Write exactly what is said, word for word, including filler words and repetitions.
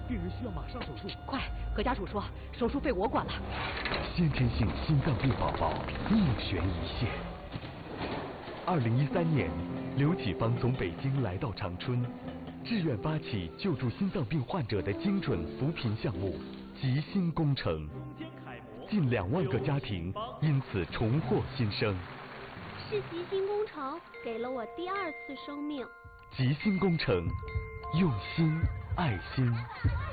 病人需要马上手术。 快和家属说，手术费我管了。 先天性心脏病宝宝命悬一线。二零一三年，刘启芳从北京来到长春，志愿发起救助心脏病患者的精准扶贫项目“吉心工程”，近两万个家庭因此重获新生。 是吉心工程给了我第二次生命。 吉心工程，用心爱心。